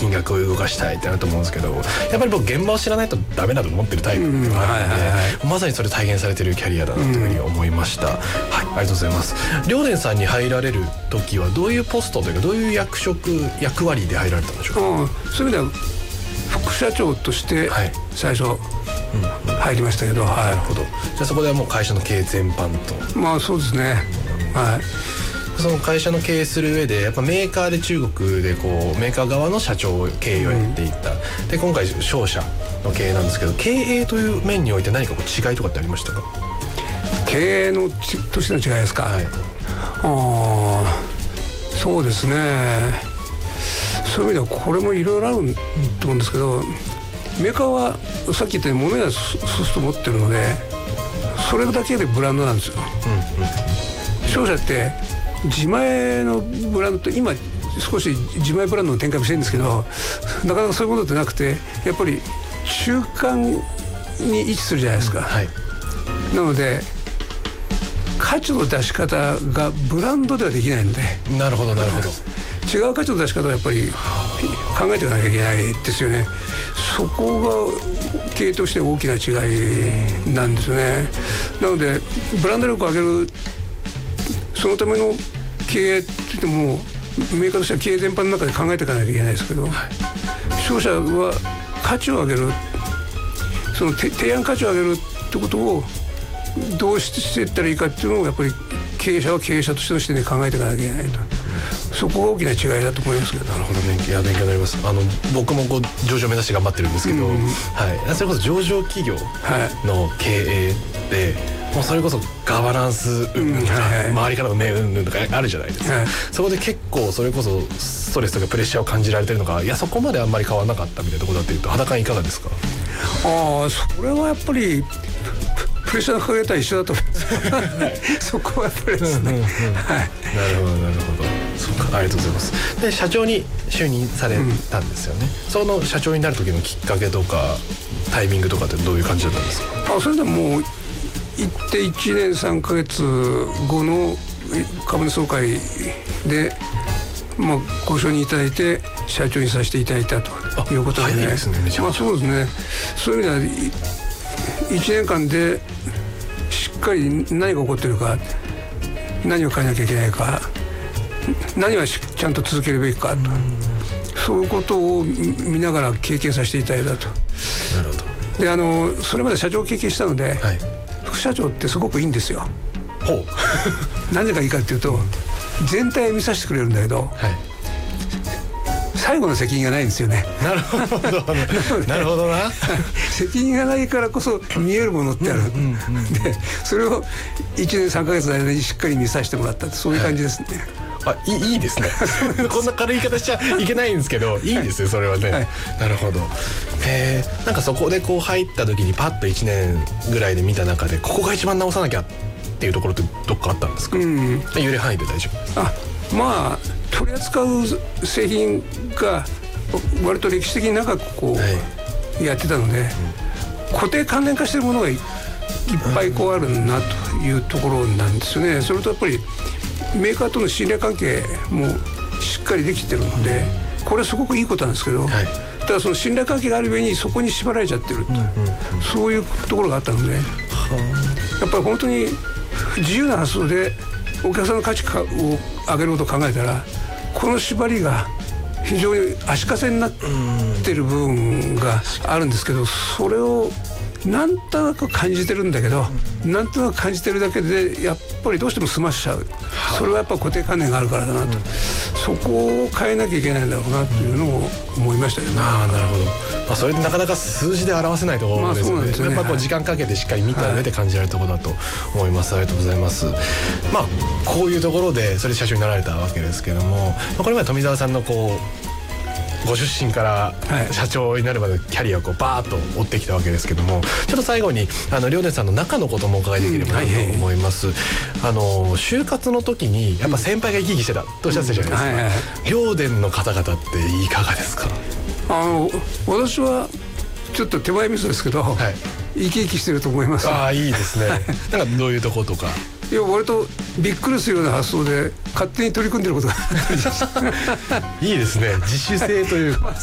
金額を動かしたいってなると思うんですけど、やっぱり僕現場を知らないとダメだと思ってるタイプではあるので、まさにそれ体現されてるキャリアだなというふうに思いました。はい、ありがとうございます。遼伝さんに入られる時はどういうポストというかどういう役割で入られたんでしょうか。 そういう意味では副社長として最初入りましたけど、 なるほど。じゃあそこではもう会社の経営全般と。 まあそうですね。はい。 その会社の経営する上でやっぱメーカーで中国でこうメーカー側の社長経営をやっていった、で今回商社の経営なんですけど、経営という面において何かこう違いとかってありましたか。 経営のとしての違いですか。はい、そうですね。そういう意味ではこれもいろいろあると思うんですけど、メーカーはさっき言ったように物やソフト持ってるのでそれだけでブランドなんですよ。商社って自前のブランドって今少し自前ブランドの展開もしてるんですけど、なかなかそういうことってなくて、やっぱり中間に位置するじゃないですか。はい、なので価値の出し方がブランドではできないので。なるほどなるほど。違う価値の出し方はやっぱり考えていかなきゃいけないですよね。そこが経営として大きな違いなんですよね。なのでブランド力を上げるそのための経営って言ってもメーカーとしては経営全般の中で考えていかなきゃいけないですけど、商社は価値を上げる、その提案価値を上げるってことをどうしていったらいいかっていうのをやっぱり経営者は経営者としての視点で考えていかなきゃいけないと。そこが大きな違いだと思いますけど。なるほどね。いや勉強になります。僕もこう上場目指して頑張ってるんですけど、はい、それこそ上場企業の経営で、もうそれこそガバナンス云々とか、周りからの目云々とかあるじゃないですか。そこで結構それこそストレスとかプレッシャーを感じられてるのか、いやそこまであんまり変わらなかったみたいなところだっていうと、肌感いかがですか。 それはやっぱりプレッシャーのかけたら一緒だと思いますそこはやっぱりですね。なるほどなるほど。そうか、ありがとうございます。で社長に就任されたんですよね。その社長になる時のきっかけとかタイミングとかってどういう感じだったんですか。 それでもう行って1年3ヶ月後の株主総会で、ご承認いただいて社長にさせていただいたということで、 いいですね。 そうですね。そういう意味では1年間でしっかり何が起こってるか、何を変えなきゃいけないか、何はちゃんと続けるべきかと、そういうことを見ながら経験させていただいたと。なるほど。でそれまで社長を経験したので、副社長ってすごくいいんですよ。何がいいかっていうと全体を見させてくれるんだけど、最後の責任がないんですよね。 なるほどなるほどな。 責任がないからこそ見えるものってある。でそれを1年3ヶ月の間にしっかり見させてもらったって、そういう感じですね。 いいですねこんな軽い言い方しちゃいけないんですけどいいですよそれはね。なるほど。なんかそこでこう入った時にパッと1年ぐらいで見た中でここが一番直さなきゃっていうところってどっかあったんですか。揺れ範囲で大丈夫です。 取り扱う製品が割と歴史的に長くこうやってたので、固定関連化しているものがいっぱいこうあるなというところなんですよね。それとやっぱりメーカーとの信頼関係もしっかりできてるので、これはすごくいいことなんですけど、ただその信頼関係がある上にそこに縛られちゃってる、そういうところがあったので、やっぱり本当に自由な発想でお客さんの価値を上げることを考えたら、この縛りが非常に足かせになってる部分があるんですけど、それをなんとなく感じてるんだけど、なんとなく感じてるだけでやっぱりどうしても済ましちゃう。それはやっぱ固定観念があるからだなと、そこを変えなきゃいけないんだろうなというのを思いましたよね。 なるほど。それでなかなか数字で表せないところですよね。やっぱこう時間かけてしっかり見た上で感じられるところだと思います。ありがとうございます。こういうところでそれで社長になられたわけですけども、これまで富澤さんのこうご出身から社長になるまでキャリアをこうバーッと追ってきたわけですけども、ちょっと最後に遼伝さんの中のこともお伺いできればなと思います。就活の時にやっぱ先輩が生き生きしてたとおっしゃってたじゃないですか。遼伝の方々っていかがですか。 私はちょっと手前味噌ですけど、生き生きしてると思います。 いいですねなんかどういうところとか。 割とびっくりするような発想で勝手に取り組んでることがいいですね。自主性というか